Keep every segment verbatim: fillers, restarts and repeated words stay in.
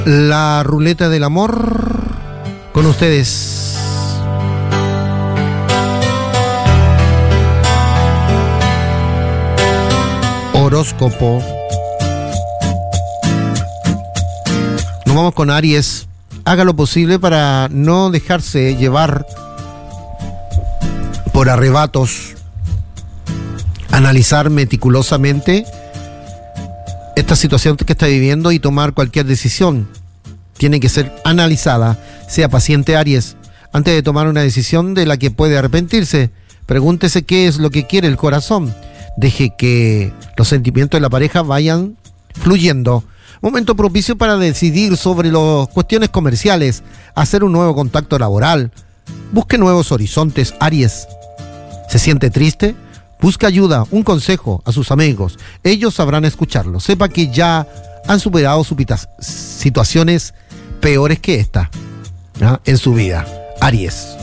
La ruleta del amor con ustedes. Horóscopo. Nos vamos con Aries. Haga lo posible para no dejarse llevar por arrebatos. Analizar meticulosamente esta situación que está viviendo y tomar cualquier decisión. Tiene que ser analizada. Sea paciente, Aries. Antes de tomar una decisión de la que puede arrepentirse, pregúntese qué es lo que quiere el corazón. Deje que los sentimientos de la pareja vayan fluyendo. Momento propicio para decidir sobre las cuestiones comerciales, hacer un nuevo contacto laboral. Busque nuevos horizontes, Aries. ¿Se siente triste? Busca ayuda, un consejo a sus amigos. Ellos sabrán escucharlo. Sepa que ya han superado supitas, situaciones peores que esta, ¿no?, en su vida. Aries.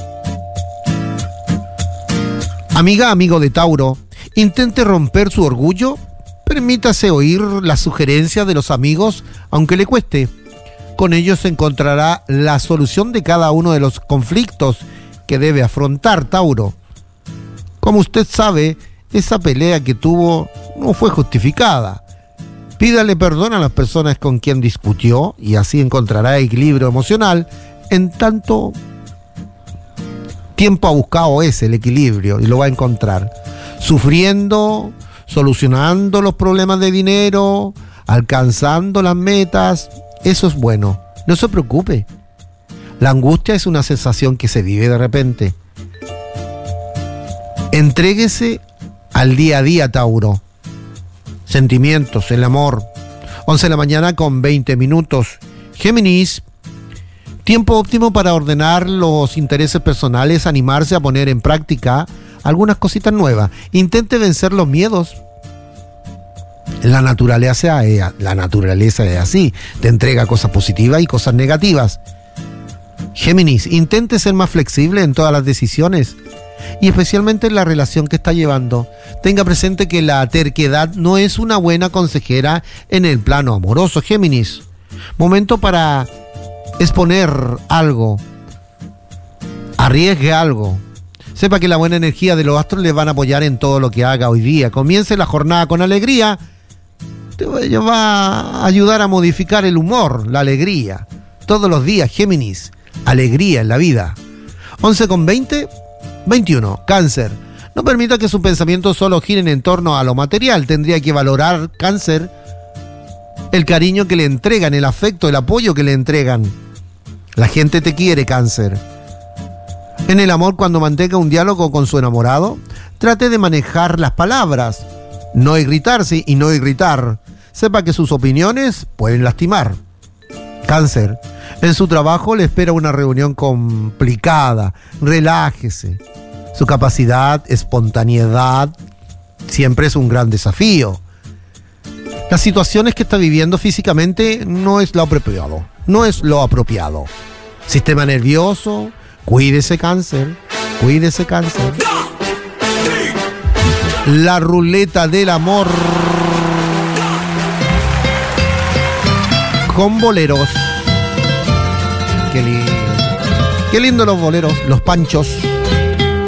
Amiga, amigo de Tauro, intente romper su orgullo. Permítase oír las sugerencias de los amigos, aunque le cueste. Con ellos encontrará la solución de cada uno de los conflictos que debe afrontar, Tauro. Como usted sabe, esa pelea que tuvo no fue justificada. Pídale perdón a las personas con quien discutió y así encontrará equilibrio emocional. En tanto tiempo ha buscado ese, el equilibrio, y lo va a encontrar. Sufriendo, solucionando los problemas de dinero, alcanzando las metas. Eso es bueno. No se preocupe. La angustia es una sensación que se vive de repente. Entréguese al día a día, Tauro. Sentimientos, el amor. once de la mañana con veinte minutos. Géminis. Tiempo óptimo para ordenar los intereses personales, animarse a poner en práctica algunas cositas nuevas. Intente vencer los miedos. La naturaleza, la naturaleza es así. Te entrega cosas positivas y cosas negativas. Géminis, intente ser más flexible en todas las decisiones. Y especialmente en la relación que está llevando. Tenga presente que la terquedad no es una buena consejera en el plano amoroso, Géminis. Momento para exponer algo. Arriesgue algo. Sepa que la buena energía de los astros le van a apoyar en todo lo que haga hoy día. Comience la jornada con alegría. Te va a ayudar a modificar el humor, la alegría. Todos los días, Géminis. Alegría en la vida. once con veinte. veintiuno. Cáncer. No permita que sus pensamientos solo giren en torno a lo material. Tendría que valorar, Cáncer, el cariño que le entregan, el afecto, el apoyo que le entregan. La gente te quiere, Cáncer. En el amor, cuando mantenga un diálogo con su enamorado, trate de manejar las palabras. No irritarse y no irritar. Sepa que sus opiniones pueden lastimar. Cáncer. En su trabajo le espera una reunión complicada. Relájese. Su capacidad, espontaneidad, siempre es un gran desafío. Las situaciones que está viviendo físicamente no es lo apropiado. No es lo apropiado. Sistema nervioso, cuídese, Cáncer. Cuídese, Cáncer. La ruleta del amor. Con boleros. Qué lindo. Qué lindo los boleros, los panchos.